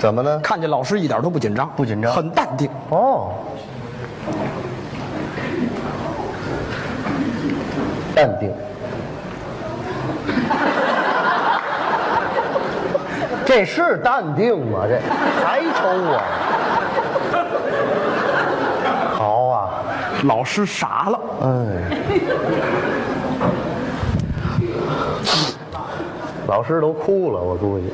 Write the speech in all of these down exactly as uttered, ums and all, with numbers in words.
怎么呢？ 看见老师一点都不紧张， 不紧张， 很淡定。 哦，淡定。这是淡定吗？这还抽啊？好啊， 老师傻了。 哎，老师都哭了，我估计。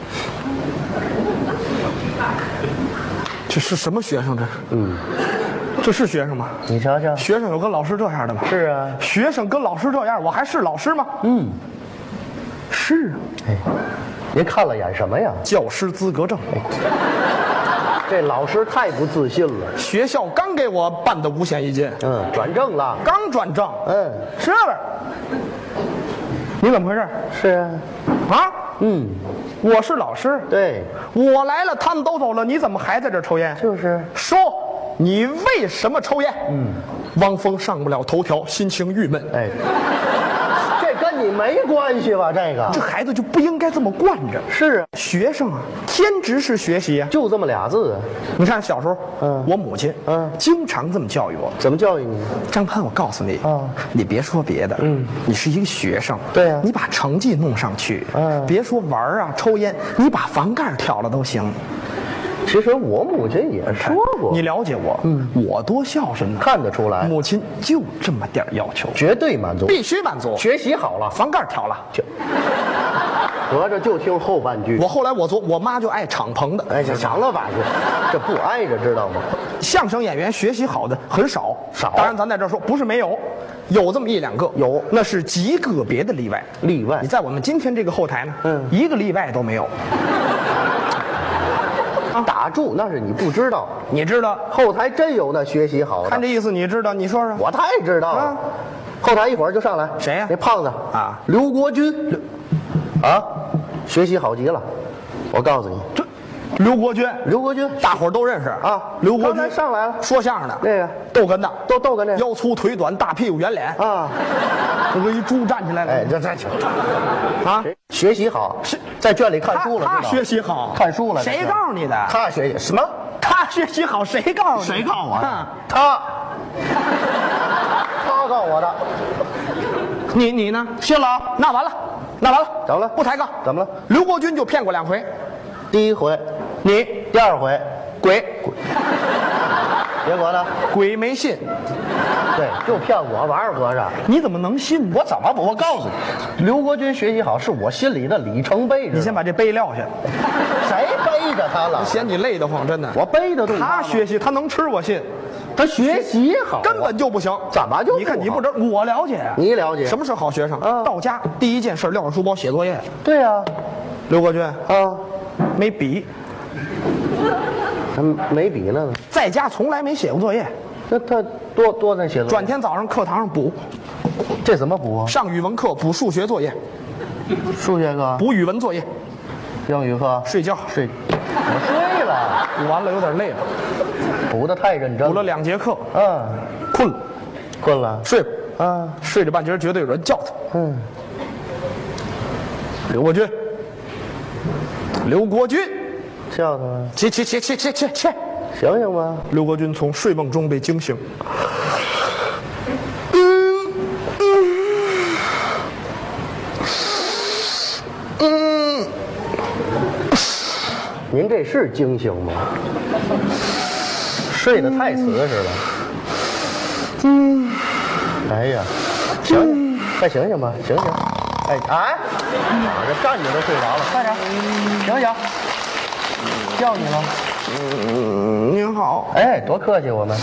这是什么学生？这是？ 嗯， 这是学生吗？ 你瞧瞧， 学生有跟老师这样的吗？ 是啊， 学生跟老师这样，我还是老师吗？ 嗯， 是啊。 哎，您看了眼什么呀？ 教师资格证。 哎，这老师太不自信了。 学校刚给我办的五险一金， 嗯，转正了。 刚转正。 嗯， 是了。你怎么回事？ 是啊。 啊？ 嗯， 我是老师。 对， 我来了，他们都走了，你怎么还在这儿抽烟？ 就是。 说，你为什么抽烟？嗯。汪峰上不了头条，心情郁闷。 哎，这跟你没关系吧？这个， 这孩子就不应该这么惯着。 是啊， 学生啊，天职是学习啊， 就这么俩字啊。 你看小时候， 嗯， 我母亲， 嗯， 经常这么教育我。 怎么教育你？ 张潘，我告诉你， 啊， 你别说别的，嗯，你是一个学生， 对呀， 你把成绩弄上去， 嗯， 别说玩啊、抽烟，你把房盖挑了都行。 其实我母亲也说过， 你了解我，嗯，我多孝顺呢， 看得出来。 母亲就这么点要求， 绝对满足， 必须满足。 学习好了， 房盖挑了， 就合着就听后半句。 我后来我做，我妈就爱敞篷的， 哎，这长了吧？这这不挨着，知道吗？ 相声演员学习好的很少， 少。 当然，咱在这儿说不是没有，有这么一两个， 有， 那是极个别的例外。 例外， 你在我们今天这个后台呢， 嗯， 一个例外都没有。 打住，那是你不知道， 你知道后台真有那学习好的。 看这意思，你知道？你说说。 我太知道了。啊、后台一会儿就上来， 谁呀、啊？ 那胖子啊， 刘国军，刘啊，学习好极了。我告诉你， 这刘国军， 刘国军， 大伙儿都认识啊。 刘国军上来了， 说相声的， 那个逗哏的， 都逗哏的， 腰粗腿短，大屁股圆脸啊， 那个一猪站起来了。 哎，这这啊， 学习好，是在圈里看书了。 他学习好， 看书了。 谁告诉你的？ 他学习什么？ 他学习好，谁告诉你？ 谁告诉我的？他，他告诉我的。 你你呢？ 信了？ 那完了，那完了， 怎么了？ 不抬杠。 怎么了？ 刘国军就骗过两回， 第一回你， 第二回鬼鬼，结果呢？ 鬼没信。 对，就骗我玩儿和尚。 你怎么能信？ 我怎么不？我告诉你，刘国军学习好是我心里的里程碑。 你先把这碑撂下。 谁背着他了？ 嫌你累得慌，真的。 我背得动他学习，他能吃，我信。 他学习好， 根本就不行。 怎么就？ 你看你不知道，我了解。 你了解什么是好学生？ 啊， 到家第一件事撂上书包写作业。 对呀， 刘国军啊， 没笔。 他没笔呢， 在家从来没写过作业。 那他多多在写作业。 转天早上课堂上补。 这怎么补啊？ 上语文课补数学作业， 数学课补语文作业， 英语课睡觉睡，我睡了， 补完了有点累了， 补的太认真了， 补了两节课， 嗯， 困了， 困了， 睡吧， 啊， 睡着半截觉得有人叫他， 嗯， 刘国军，刘国军， 叫他， 起起起起起起起， 醒醒吧！ 刘国军从睡梦中被惊醒。嗯， 您这是惊醒吗？睡得太瓷实了。嗯，哎呀，醒醒，快醒醒吧，醒醒！哎哎，我这站着都睡着了，快点，醒醒！叫你了。 嗯，您好。 哎，多客气，我们。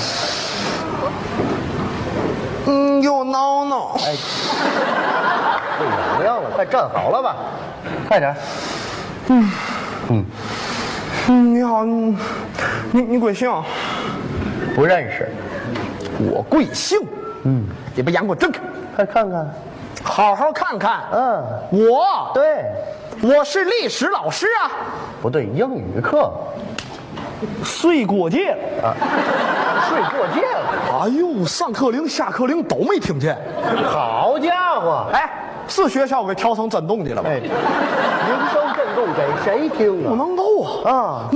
嗯，给我挠挠。 哎，这痒痒了，快站好了吧，快点。嗯嗯嗯，你好，你你你贵姓？ 不认识。 我贵姓。嗯，你把眼给我睁开， 快看看， 好好看看。 嗯， 我对， 我是历史老师啊。 不对，英语课。 睡过界了啊，睡过界了。 哎呦，上课铃、下课铃都没听见。 好家伙！ 哎，是学校给调成震动去了吧？ 哎，铃声震动给谁听啊？ 不能够啊！ 啊。